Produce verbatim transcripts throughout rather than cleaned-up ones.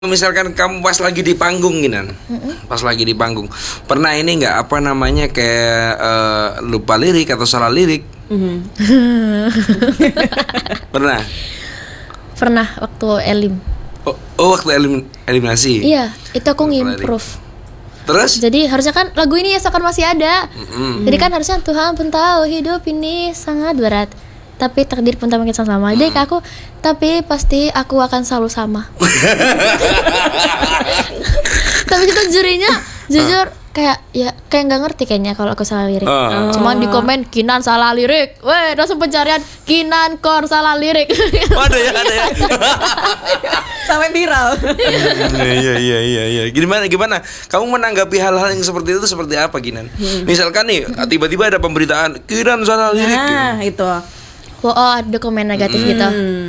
Misalkan kamu pas lagi di panggung Ginan, mm-mm. pas lagi di panggung, pernah ini nggak apa namanya kayak uh, lupa lirik atau salah lirik? Mm-hmm. Pernah? Pernah waktu elim. Oh, oh waktu elim, eliminasi? Iya, itu aku ngimprove. Terus? Jadi harusnya kan lagu ini esokan masih ada. Mm-hmm. Jadi kan harusnya Tuhan pun tahu hidup ini sangat berat, tapi takdir pun tak mungkin sama. Jadi hmm. aku, tapi pasti aku akan selalu sama. Tapi itu jurinya jujur kayak ya kayak nggak ngerti kayaknya kalau aku salah lirik. Uh. Cuma di komen Kinan salah lirik. Weh, langsung pencarian Kinan Kor salah lirik. Oh, ada ya, ada ya. Sampai viral. Iya iya iya iya. Gimana gimana? Kamu menanggapi hal-hal yang seperti itu seperti apa, Kinan? Hmm. Misalkan nih tiba-tiba ada pemberitaan Kinan salah lirik. Nah, gitu. itu. Oh, ada komen negatif hmm. gitu.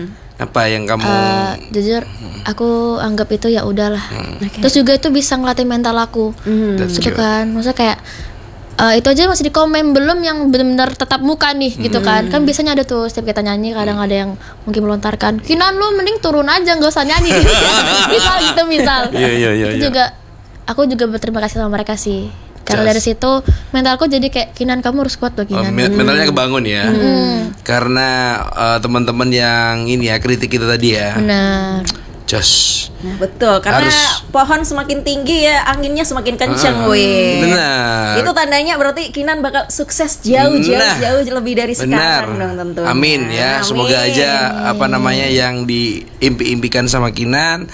Apa yang kamu? Uh, jujur, aku anggap itu ya udahlah. Hmm. Okay. Terus juga itu bisa ngelatih mental aku, hmm. gitu kan. Maksudnya kayak uh, itu aja masih di komen, belum yang benar-benar tetap muka nih, hmm. gitu kan. Kan biasanya ada tuh setiap kita nyanyi, kadang ada yang mungkin melontarkan, Kinan lu mending turun aja, nggak usah nyanyi. Misal gitu misal. Iya iya iya. Itu juga, aku juga berterima kasih sama mereka sih. Karena dari situ mentalku jadi kayak Kinan kamu harus kuat loh Kinan. Oh, mentalnya kebangun ya. Hmm. Karena uh, teman-teman yang ini ya kritik kita tadi ya. Benar. Just. Nah, betul, karena harus. Pohon semakin tinggi ya anginnya semakin kencang, uh, weh. Benar. Itu tandanya berarti Kinan bakal sukses jauh-jauh nah, jauh lebih dari sekarang dong tentunya. Amin ya. Amin. Semoga aja apa namanya yang diimpi-impikan sama Kinan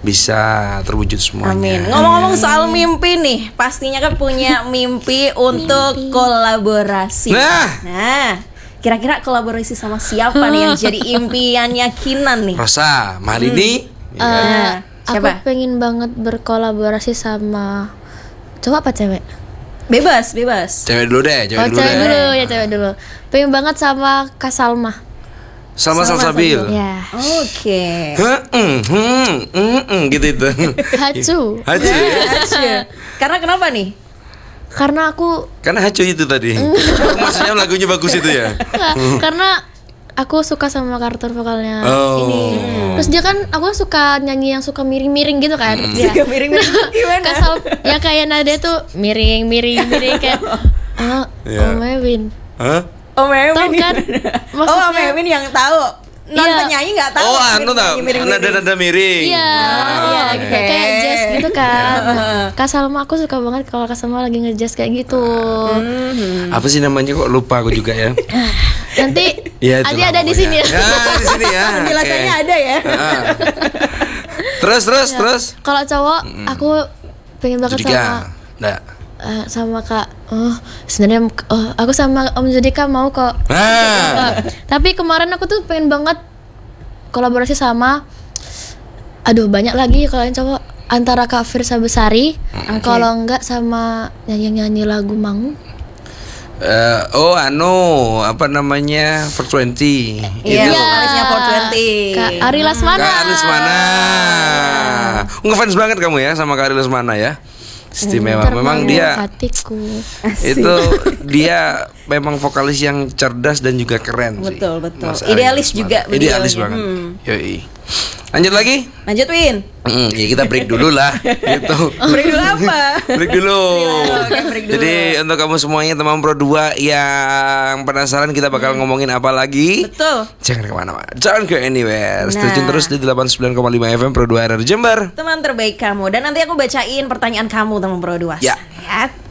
bisa terwujud semuanya. Amin. Ngomong-ngomong soal mimpi nih, pastinya kan punya mimpi untuk mimpi. kolaborasi. Nah. Nah. Kira-kira kolaborasi sama siapa nih yang jadi impiannya Kinan nih? Rosa, Marini. Hmm. Uh, ya. Siapa? Aku pengen banget berkolaborasi sama cowok apa cewek? Bebas, bebas. Cewek dulu deh, cewek oh, dulu cewek deh. dulu ya, cewek dulu. Pengen banget sama Kak Salma. Salma Salsabil. Ya. Oke. Hmm, hmm, hmm, gitu itu. Hacu. Hacu. Hacu. Karena kenapa nih? Karena aku Karena hacu itu tadi. Maksudnya lagunya bagus itu ya. Karena aku suka sama karakter vokalnya oh. ini. Terus dia kan aku suka nyanyi yang suka miring-miring gitu kan. Hmm. Ya. Suka miring-miring gimana? Kasal ya kayak nada tuh miring-miring miring kayak ah yeah. Om Ewin. Hah? Om Ewin. Tahu kan? Oh, Om Ewin yang tahu. Non iya. penyanyi nggak tahu. Oh, anu tahu. Nada-nada miring. Iya, oh, iya, okay. kayak jazz gitu kan. Nah, Kak Salma aku suka banget kalau Kak Salma lagi nge-jazz kayak gitu. Mm-hmm. Apa sih namanya kok lupa aku juga ya. Nanti ya, Adi ada di sini ya. Ya, di sini ya. Penjelasannya okay. ada ya. Terus terus ya. terus. Kalau cowok aku pengen banget Judika. sama Nah. Uh, sama Kak, oh sebenarnya oh, aku sama Om Judika mau kok. Ah. Uh, tapi kemarin aku tuh pengen banget kolaborasi sama, aduh banyak lagi kalau yang cowok antara Kak Firsa Besari, okay. kalau enggak sama yang nyanyi lagu Mangu. Uh, oh anu apa namanya four twenty Iya, vokalisnya four twenty Kak Ari Lesmana. Kak Ari Lesmana. Ngefans banget kamu ya sama Kak Ari Lesmana ya. Istimewa hmm, memang dia hatiku. Itu dia memang vokalis yang cerdas dan juga keren sih. Betul betul. Idealis juga. Idealis banget. Hmm. Yoi. Lanjut lagi? Lanjut Win. Mm, ya kita break dulu lah gitu. Break dulu apa? Break dulu. Okay, break dulu. Jadi untuk kamu semuanya teman Pro dua yang penasaran kita bakal hmm. ngomongin apa lagi? Betul. Jangan kemana-mana, jangan ke anywhere. Nah. Stay tune terus di delapan puluh sembilan koma lima F M Pro dua R R Jember. Teman terbaik kamu. Dan nanti aku bacain pertanyaan kamu teman Pro dua. Ya. Ya.